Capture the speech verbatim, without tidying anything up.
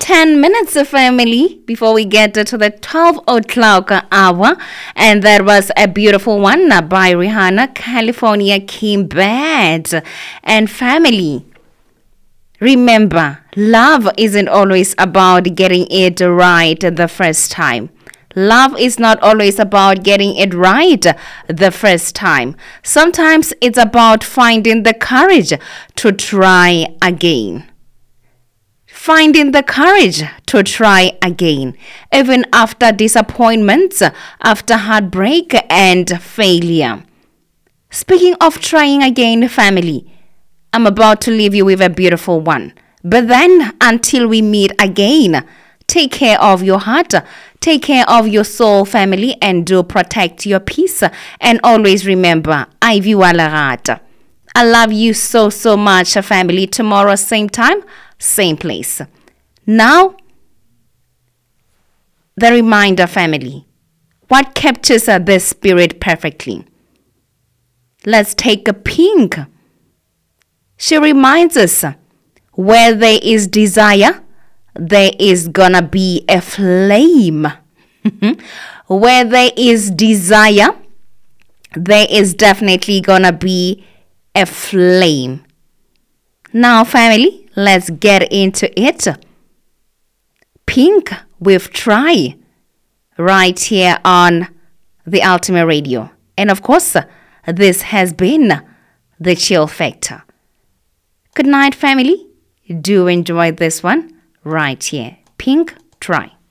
ten minutes, family, before we get to the twelve o'clock hour. And that was a beautiful one by Rihanna, California Came Bad. And family, remember, love isn't always about getting it right the first time. Love is not always about getting it right the first time. Sometimes it's about finding the courage to try again. Finding the courage to try again, even after disappointments, after heartbreak and failure. Speaking of trying again, family, I'm about to leave you with a beautiful one. But then, until we meet again, take care of your heart, take care of your soul, family, and do protect your peace. And always remember, Ivy Walarat. I love you so, so much, family. Tomorrow, same time, same place. Now, the reminder, family. What captures the spirit perfectly? Let's take a Pink. She reminds us, where there is desire, there is gonna be a flame. Where there is desire, there is definitely gonna be a flame. Now, family, let's get into it. Pink with Try, right here on the Ultimate Radio. And of course, this has been the Chill Factor. Good night, family. Do enjoy this one right here. Pink, Try.